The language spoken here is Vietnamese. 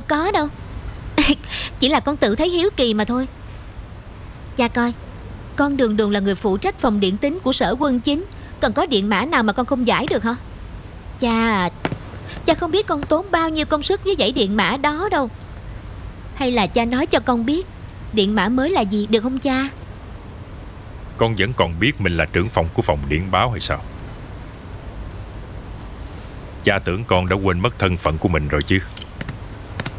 có đâu. Chỉ là con tự thấy hiếu kỳ mà thôi. Cha coi, con Đường Đường là người phụ trách phòng điện tín của Sở Quân Chính, còn có điện mã nào mà con không giải được hả? Cha không biết con tốn bao nhiêu công sức với dãy điện mã đó đâu. Hay là cha nói cho con biết điện mã mới là gì được không cha? Con vẫn còn biết mình là trưởng phòng của phòng điện báo hay sao? Cha tưởng con đã quên mất thân phận của mình rồi chứ.